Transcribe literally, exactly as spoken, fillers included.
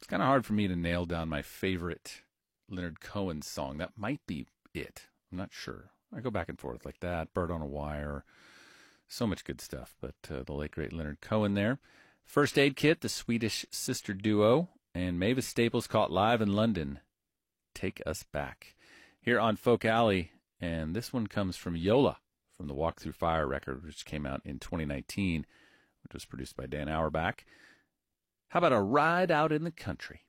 It's kind of hard for me to nail down my favorite Leonard Cohen song. That might be it. I'm not sure. I go back and forth like that. Bird on a Wire. So much good stuff. But uh, the late, great Leonard Cohen there. First Aid Kit, the Swedish sister duo. And Mavis Staples caught live in London. Take Us Back. Here on Folk Alley. And this one comes from Yola from the Walk Through Fire record, which came out in twenty nineteen, which was produced by Dan Auerbach. How about A Ride Out in the Country?